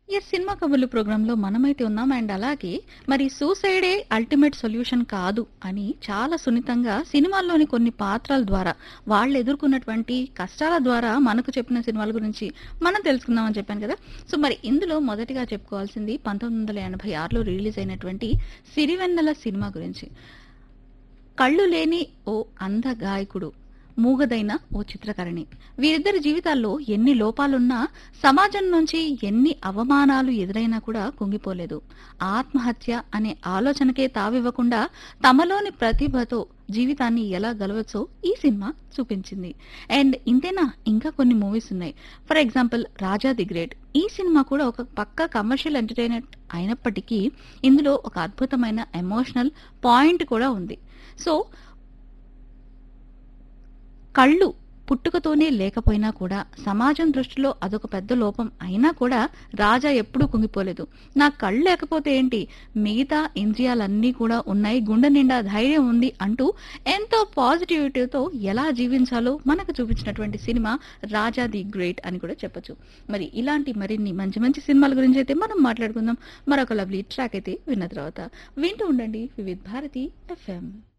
Cinema కబుర్లు ప్రోగ్రాంలో మనమైతే ఉన్నాం. అండ్ అలాగే మరి సూసైడే అల్టిమేట్ సొల్యూషన్ కాదు అని చాలా సున్నితంగా సినిమాల్లోని కొన్ని పాత్రల ద్వారా వాళ్ళు ఎదుర్కొన్నటువంటి కష్టాల ద్వారా మనకు చెప్పిన సినిమాల గురించి మనం తెలుసుకుందామని చెప్పాను కదా. సో మరి ఇందులో మొదటిగా చెప్పుకోవాల్సింది 1986లో రిలీజ్ అయినటువంటి సిరివెన్నెల సినిమా గురించి. కళ్ళు లేని ఓ అంధ గాయకుడు, మూగదైన ఓ చిత్రకారిణి, వీరిద్దరి జీవితాల్లో ఎన్ని లోపాలున్నా, సమాజం నుంచి ఎన్ని అవమానాలు ఎదురైనా కూడా కుంగిపోలేదు. ఆత్మహత్య అనే ఆలోచనకే తావివ్వకుండా తమలోని ప్రతిభతో జీవితాన్ని ఎలా గెలవచ్చో ఈ సినిమా చూపించింది. అండ్ ఇంతేనా, ఇంకా కొన్ని మూవీస్ ఉన్నాయి. For example Raja the great. ఈ సినిమా కూడా ఒక పక్క కమర్షియల్ ఎంటర్టైన్మెంట్ అయినప్పటికీ ఇందులో ఒక అద్భుతమైన ఎమోషనల్ పాయింట్ కూడా ఉంది. సో కళ్ళు పుట్టుకతోనే లేకపోయినా కూడా సమాజం దృష్టిలో అదొక పెద్ద లోపం అయినా కూడా రాజా ఎప్పుడూ కుంగిపోలేదు. నా కళ్ళు లేకపోతే ఏంటి, మిగతా ఇంద్రియాలన్నీ కూడా ఉన్నాయి, గుండె నిండా ధైర్యం ఉంది అంటూ ఎంతో పాజిటివిటీతో ఎలా జీవించాలో మనకు చూపించినటువంటి సినిమా రాజా ది గ్రేట్ అని కూడా చెప్పొచ్చు. మరి ఇలాంటి మరిన్ని మంచి మంచి సినిమాల గురించి అయితే మనం మాట్లాడుకుందాం. మరొక లవ్లీ ట్రాక్ అయితే విన్న తర్వాత వింటూ ఉండండి వివిధ్ భారతి FM.